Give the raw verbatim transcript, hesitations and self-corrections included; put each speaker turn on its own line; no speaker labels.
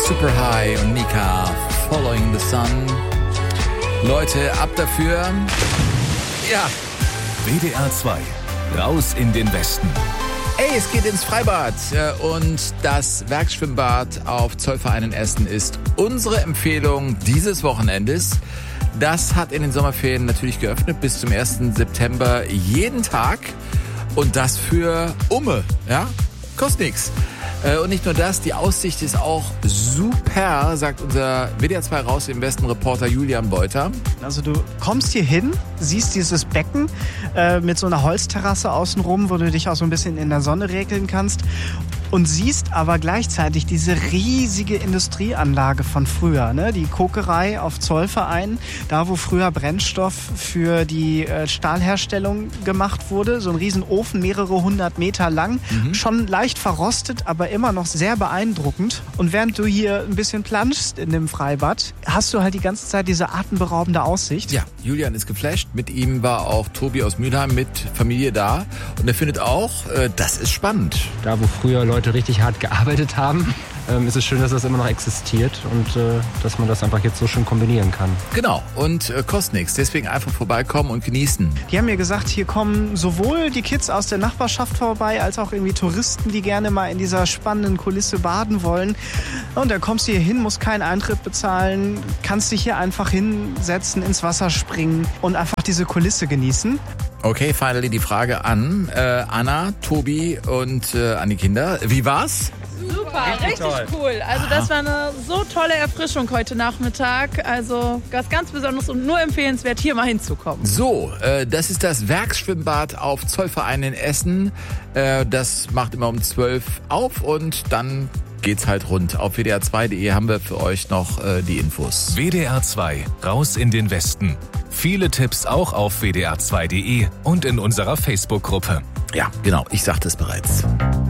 Super High und Mika, Following the Sun. Leute, ab dafür. Ja.
W D R zwei, raus in den Westen.
Ey, es geht ins Freibad und das Werksschwimmbad auf Zollverein in Essen ist unsere Empfehlung dieses Wochenendes. Das hat in den Sommerferien natürlich geöffnet bis zum ersten September jeden Tag und das für Umme, ja, kostet nichts. Und nicht nur das, die Aussicht ist auch super, sagt unser W D R zwei raus im Westen Reporter Julian Beuter.
Also du kommst hier hin, siehst dieses Becken äh, mit so einer Holzterrasse außenrum, wo du dich auch so ein bisschen in der Sonne regeln kannst. Und siehst aber gleichzeitig diese riesige Industrieanlage von früher, ne? Die Kokerei auf Zollverein, da wo früher Brennstoff für die äh, Stahlherstellung gemacht wurde. So ein Riesenofen, mehrere hundert Meter lang, mhm. schon leicht verrostet, aber immer noch sehr beeindruckend. Und während du hier ein bisschen planschst in dem Freibad, hast du halt die ganze Zeit diese atemberaubende Aussicht.
Ja, Julian ist geflasht. Mit ihm war auch Tobi aus Mülheim mit Familie da. Und er findet auch, äh, das ist spannend.
Da wo früher Leute Leute richtig hart gearbeitet haben, ähm, ist es schön, dass das immer noch existiert und äh, dass man das einfach jetzt so schön kombinieren kann.
Genau, und äh, kostet nichts. Deswegen einfach vorbeikommen und genießen.
Die haben mir gesagt, hier kommen sowohl die Kids aus der Nachbarschaft vorbei, als auch irgendwie Touristen, die gerne mal in dieser spannenden Kulisse baden wollen. Und dann kommst du hier hin, musst keinen Eintritt bezahlen, kannst dich hier einfach hinsetzen, ins Wasser springen und einfach diese Kulisse genießen.
Okay, finally die Frage an äh, Anna, Tobi und äh, an die Kinder. Wie war's?
Super, richtig, richtig cool. Also das war eine so tolle Erfrischung heute Nachmittag. Also was ganz Besonderes und nur empfehlenswert, hier mal hinzukommen.
So, äh, das ist das Werksschwimmbad auf Zollverein in Essen. Äh, das macht immer um zwölf auf und dann geht's halt rund. Auf W D R zwei punkt de haben wir für euch noch äh, die Infos.
W D R zwei, raus in den Westen. Viele Tipps auch auf W D R zwei punkt de und in unserer Facebook-Gruppe.
Ja, genau, ich sagte es bereits.